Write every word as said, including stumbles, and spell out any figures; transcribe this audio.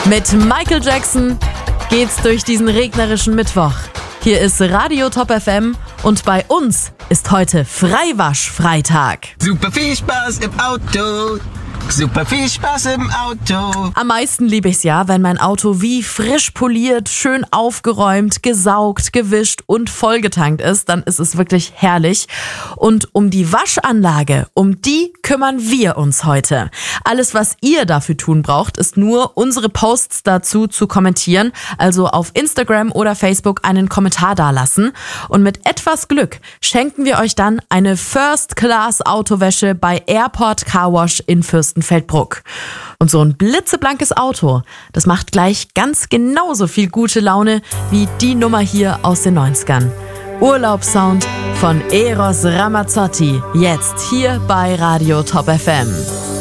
Mit Michael Jackson geht's durch diesen regnerischen Mittwoch. Hier ist Radio Top F M und bei uns ist heute Freiwasch-Freitag. Super viel Spaß im Auto. Super viel Spaß im Auto. Am meisten liebe ich's ja, wenn mein Auto wie frisch poliert, schön aufgeräumt, gesaugt, gewischt und vollgetankt ist. Dann ist es wirklich herrlich. Und um die Waschanlage, um die kümmern wir uns heute. Alles, was ihr dafür tun braucht, ist nur unsere Posts dazu zu kommentieren. Also auf Instagram oder Facebook einen Kommentar dalassen. Und mit etwas Glück schenken wir euch dann eine First-Class-Autowäsche bei Airport Car Wash in Fürstenfeldbruck. Feldbruck. Und so ein blitzeblankes Auto, das macht gleich ganz genauso viel gute Laune wie die Nummer hier aus den neunzigern. Urlaubssound von Eros Ramazzotti, jetzt hier bei Radio Top F M.